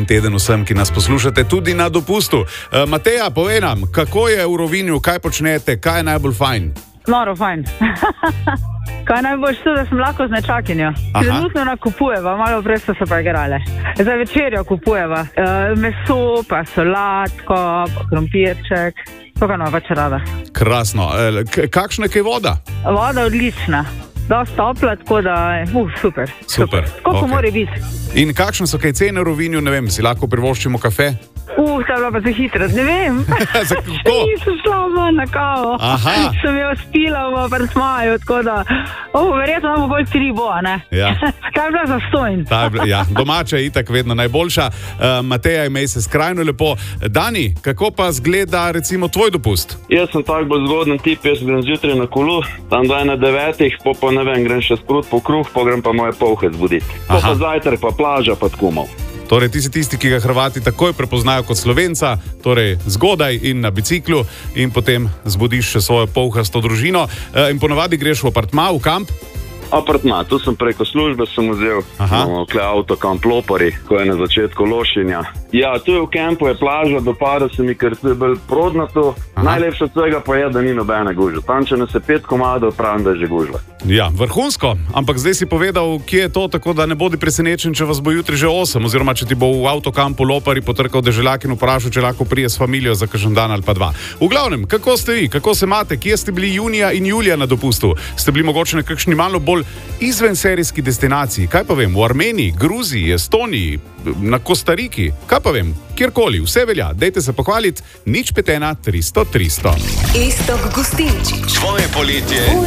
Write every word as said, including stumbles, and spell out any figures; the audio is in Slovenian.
prijeten teden vsem, ki nas poslušate tudi na dopustu. Uh, Mateja, povej nam, kako je v Rovinju, kaj počnete, kaj je najbolj fajn? Noro fajn. Kaj najbolj što, da sem lahko z nečakinjo. Trenutno nakupujeva, malo prej so se pa igrale. Za večerjo kupujeva e, meso, pa solatko, pa krompirček. To ga nova čarada. Krasno. E, k- kakšna je voda? Voda odlična. Dosta topla, tako da, uh, super. Super. Koliko Okay. mora biti? In kakšne so kaj cene v Rovinju, ne vem, si lahko privoščimo kafe? Uh, ta je bila pa zelo hitra, ne vem. Za kako? Nisem šla ven na kavo. Aha. Sem jo spila v apartmaju, tako da, oh, verjetno imamo bolj tri bo, ne? Ja. Ta je bila zastojn. Ta je bila, ja, domača je itak vedno najboljša. Uh, Mateja, imej se skrajno lepo. Dani, kako pa zgleda recimo tvoj dopust? Jaz sem tak bolj zgoden tip, jaz grem zjutraj na kolo, tam daj na devetih, po pa ne vem, grem še sprut po kruh, pa grem pa moje polhe zbuditi. Po pa zajtrk, pa plaža, pa tkumov. Torej, ti si tisti, ki ga Hrvati takoj prepoznajo kot Slovenca, torej zgodaj in na biciklu in potem zbudiš še svojo polhasto družino. E, in ponavadi greš v apartma, v kamp? Apartma, tu sem preko službe sem vzel, no, kle avto kamp Lopari, ko je na začetku Lošinja. Ja, tu je v kampu, je plaža, dopada se mi, ker tu je bolj prodnato. Najlepše od vsega pa je, da ni nobene gužve. Tam, če nas je pet komadov, pravim, da je že gužva. Ja, vrhunsko, ampak zdaj si povedal, kje je to, tako da ne bodi presenečen, če vas bo jutri že osem, oziroma če ti bo v avtokampu Lopari potrkal deželjak in vprašal, če lahko prije s familijo za kakšen dan ali pa dva. V glavnem, kako ste vi, kako se imate, kje ste bili junija in julija na dopustu? Ste bili mogoče na kakšni malo bolj izvenserijski destinaciji, kaj pa vem, v Armeniji, Gruziji, Estoniji, na Kostariki, kaj pa vem, kjerkoli, vse velja, dejte se pohvaliti, nič pet ena tristo tristo. Iztok Gustinčič. Tvoje poletje